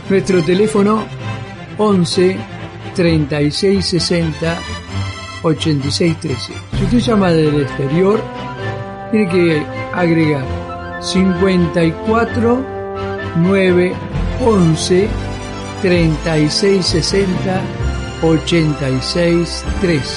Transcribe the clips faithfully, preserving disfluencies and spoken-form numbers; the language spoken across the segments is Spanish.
Nuestro teléfono once treinta y seis sesenta ochenta y seis trece. Si usted llama del exterior, tiene que agregar cincuenta y cuatro nueve once treinta y seis sesenta ochenta y seis trece.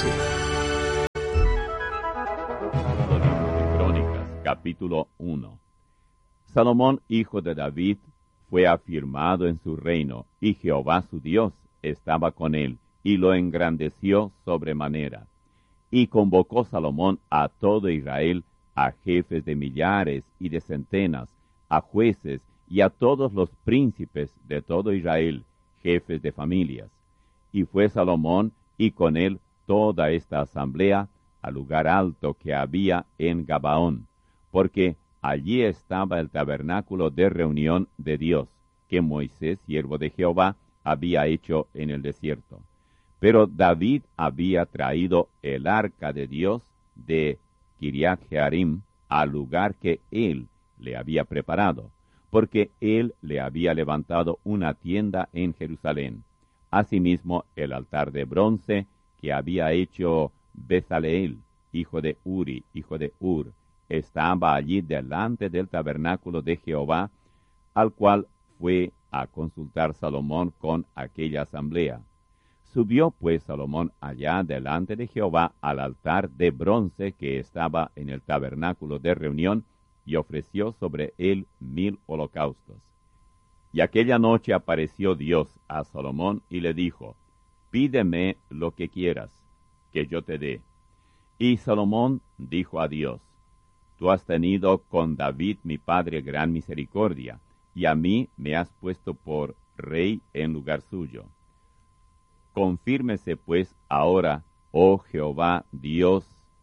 Crónicas, capítulo uno. Salomón, hijo de David, fue afirmado en su reino, y Jehová su Dios estaba con él, y lo engrandeció sobremanera. Y convocó Salomón a todo Israel, a jefes de millares y de centenas, a jueces y a todos los príncipes de todo Israel, jefes de familias. Y fue Salomón, y con él toda esta asamblea, al lugar alto que había en Gabaón, porque allí estaba el tabernáculo de reunión de Dios, que Moisés, siervo de Jehová, había hecho en el desierto. Pero David había traído el arca de Dios de Kiriat Jearim al lugar que él le había preparado, porque él le había levantado una tienda en Jerusalén. Asimismo, el altar de bronce que había hecho Bezaleel, hijo de Uri, hijo de Ur, estaba allí delante del tabernáculo de Jehová, al cual fue a consultar Salomón con aquella asamblea. Subió pues Salomón allá delante de Jehová al altar de bronce que estaba en el tabernáculo de reunión, y ofreció sobre él mil holocaustos. Y aquella noche apareció Dios a Salomón y le dijo: Pídeme lo que quieras, que yo te dé. Y Salomón dijo a Dios: Tú has tenido con David mi padre gran misericordia, y a mí me has puesto por rey en lugar suyo. Confírmese pues ahora, oh Jehová Dios,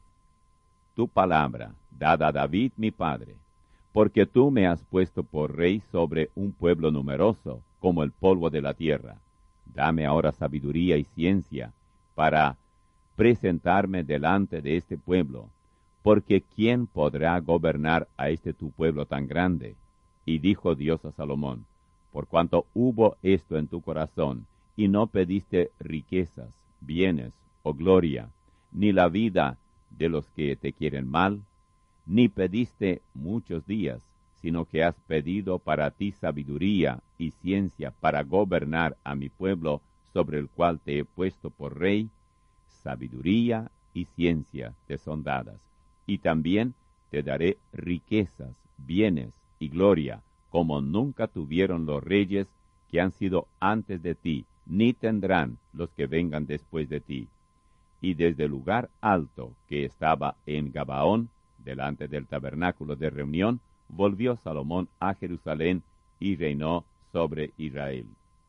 tu palabra, dada a David mi padre, porque tú me has puesto por rey sobre un pueblo numeroso, como el polvo de la tierra. Dame ahora sabiduría y ciencia para presentarme delante de este pueblo, porque ¿quién podrá gobernar a este tu pueblo tan grande? Y dijo Dios a Salomón: Por cuanto hubo esto en tu corazón, y no pediste riquezas, bienes o gloria, ni la vida de los que te quieren mal, ni pediste muchos días, sino que has pedido para ti sabiduría y ciencia para gobernar a mi pueblo sobre el cual te he puesto por rey, sabiduría y ciencia te son dadas. Y también te daré riquezas, bienes y gloria, como nunca tuvieron los reyes que han sido antes de ti, ni tendrán los que vengan después de ti. Y desde el lugar alto que estaba en Gabaón, delante del tabernáculo de reunión, volvió Salomón a Jerusalén y reinó sobre Israel.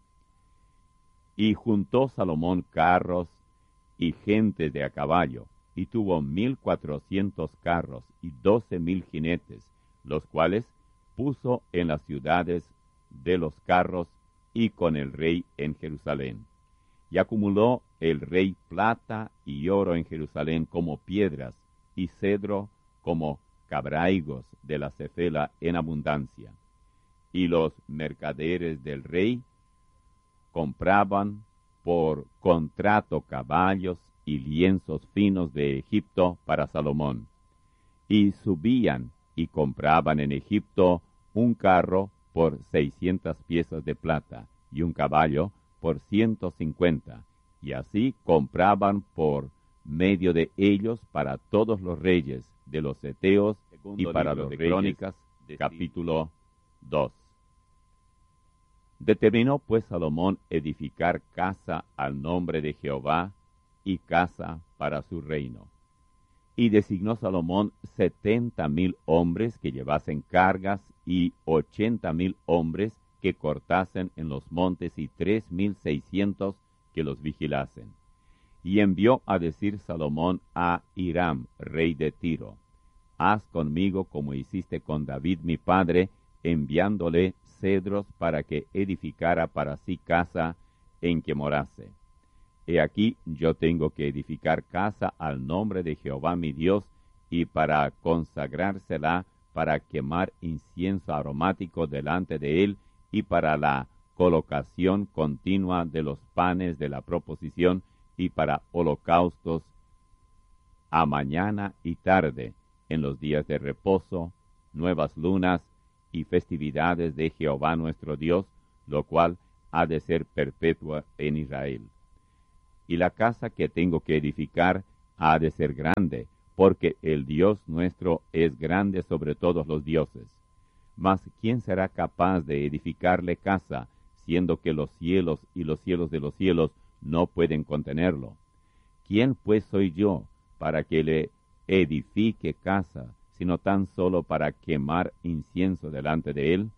Y juntó Salomón carros y gente de a caballo, y tuvo mil cuatrocientos carros y doce mil jinetes, los cuales puso en las ciudades de los carros y con el rey en Jerusalén. Y acumuló el rey plata y oro en Jerusalén como piedras, y cedro como cabraigos de la cefela en abundancia. Y los mercaderes del rey compraban por contrato caballos y lienzos finos de Egipto para Salomón. Y subían y compraban en Egipto un carro por seiscientas piezas de plata, y un caballo por ciento cincuenta, y así compraban por medio de ellos para todos los reyes de los heteos y para los de Crónicas, capítulo dos. Determinó pues Salomón edificar casa al nombre de Jehová, y casa para su reino. Y designó Salomón setenta mil hombres que llevasen cargas, y ochenta mil hombres que cortasen en los montes, y tres mil seiscientos que los vigilasen. Y envió a decir Salomón a Hiram, rey de Tiro: Haz conmigo como hiciste con David mi padre, enviándole cedros para que edificara para sí casa en que morase. He aquí yo tengo que edificar casa al nombre de Jehová mi Dios, y para consagrársela, para quemar incienso aromático delante de él, y para la colocación continua de los panes de la proposición y para holocaustos a mañana y tarde, en los días de reposo, nuevas lunas y festividades de Jehová nuestro Dios, lo cual ha de ser perpetua en Israel. Y la casa que tengo que edificar ha de ser grande, porque el Dios nuestro es grande sobre todos los dioses. Mas ¿quién será capaz de edificarle casa, siendo que los cielos y los cielos de los cielos no pueden contenerlo? ¿Quién pues soy yo para que le edifique casa, sino tan solo para quemar incienso delante de él?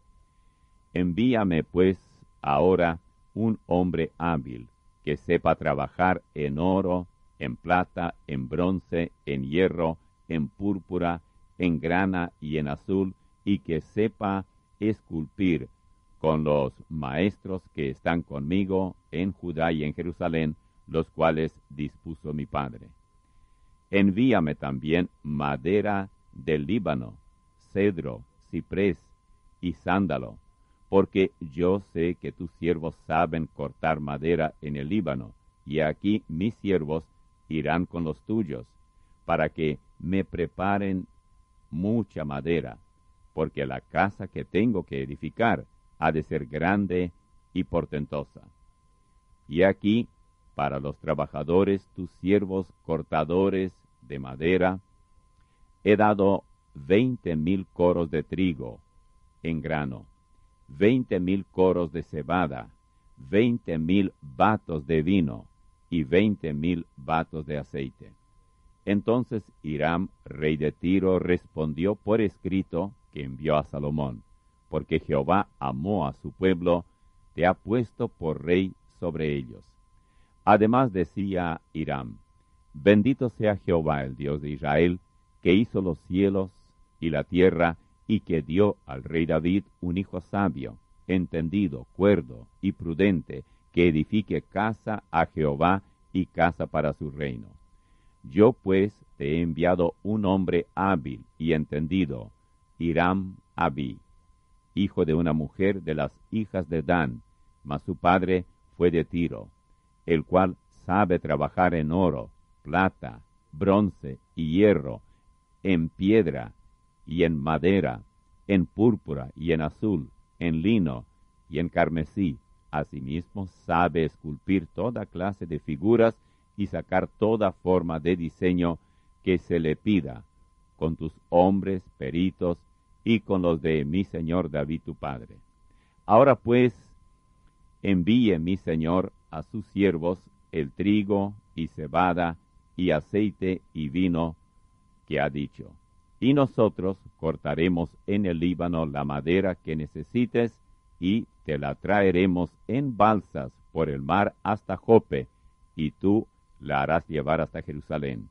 Envíame pues ahora un hombre hábil, que sepa trabajar en oro, en plata, en bronce, en hierro, en púrpura, en grana y en azul, y que sepa esculpir con los maestros que están conmigo en Judá y en Jerusalén, los cuales dispuso mi padre. Envíame también madera del Líbano, cedro, ciprés y sándalo, porque yo sé que tus siervos saben cortar madera en el Líbano, y aquí mis siervos irán con los tuyos, para que me preparen mucha madera, porque la casa que tengo que edificar ha de ser grande y portentosa. Y aquí, para los trabajadores, tus siervos cortadores de madera, he dado veinte mil coros de trigo en grano, veinte mil coros de cebada, veinte mil batos de vino y veinte mil batos de aceite. Entonces Hiram, rey de Tiro, respondió por escrito que envió a Salomón, porque Jehová amó a su pueblo, te ha puesto por rey sobre ellos. Además decía Hiram, bendito sea Jehová, el Dios de Israel, que hizo los cielos y la tierra, y que dio al rey David un hijo sabio, entendido, cuerdo y prudente, que edifique casa a Jehová y casa para su reino. Yo pues te he enviado un hombre hábil y entendido, Hiram Abí, hijo de una mujer de las hijas de Dan, mas su padre fue de Tiro, el cual sabe trabajar en oro, plata, bronce y hierro, en piedra y en madera, en púrpura y en azul, en lino y en carmesí. Asimismo sabe esculpir toda clase de figuras y sacar toda forma de diseño que se le pida, con tus hombres peritos y con los de mi señor David tu padre. Ahora pues, envíe mi señor a sus siervos el trigo y cebada y aceite y vino que ha dicho, y nosotros cortaremos en el Líbano la madera que necesites y te la traeremos en balsas por el mar hasta Jope, y tú la harás llevar hasta Jerusalén.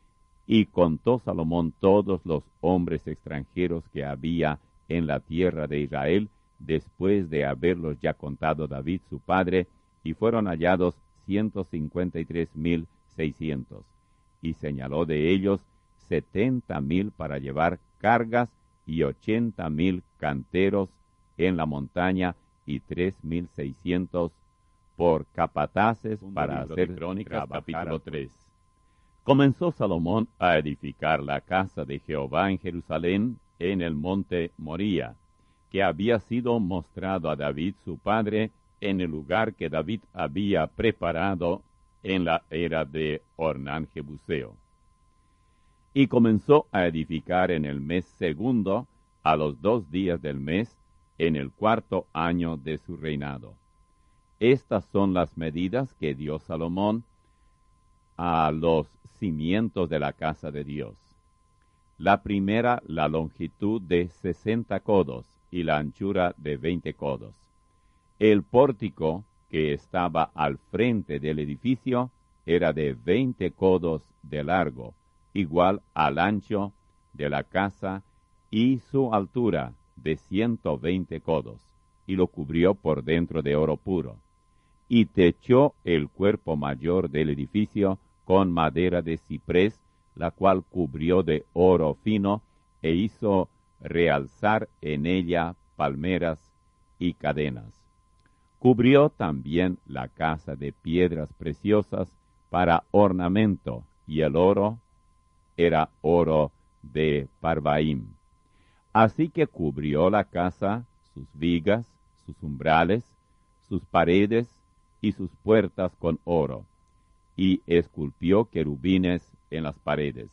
Y contó Salomón todos los hombres extranjeros que había en la tierra de Israel, después de haberlos ya contado David su padre, y fueron hallados ciento cincuenta y tres mil seiscientos. Y señaló de ellos setenta mil para llevar cargas, y ochenta mil canteros en la montaña, y tres mil seiscientos por capataces para hacer Crónicas, capítulo tres. Comenzó Salomón a edificar la casa de Jehová en Jerusalén, en el monte Moría, que había sido mostrado a David su padre en el lugar que David había preparado en la era de Ornán Jebuseo. Y comenzó a edificar en el mes segundo, a los dos días del mes, en el cuarto año de su reinado. Estas son las medidas que dio Salomón a los cimientos de la casa de Dios. La primera, la longitud de sesenta codos y la anchura de veinte codos. El pórtico que estaba al frente del edificio era de veinte codos de largo, igual al ancho de la casa, y su altura de ciento veinte codos, y lo cubrió por dentro de oro puro. Y techó el cuerpo mayor del edificio con madera de ciprés, la cual cubrió de oro fino, e hizo realzar en ella palmeras y cadenas. Cubrió también la casa de piedras preciosas para ornamento, y el oro era oro de Parvaim. Así que cubrió la casa, sus vigas, sus umbrales, sus paredes y sus puertas con oro, y esculpió querubines en las paredes.